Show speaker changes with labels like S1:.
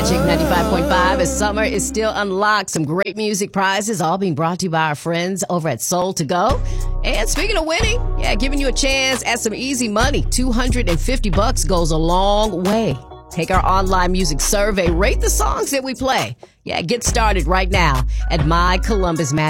S1: Magic 95.5 as summer is still unlocked. Some great music prizes all being brought to you by our friends over at Soul to Go. And speaking of winning, giving you a chance at some easy money. $250 goes a long way. Take our online music survey. Rate the songs that we play. Get started right now at mycolumbusmagic.com.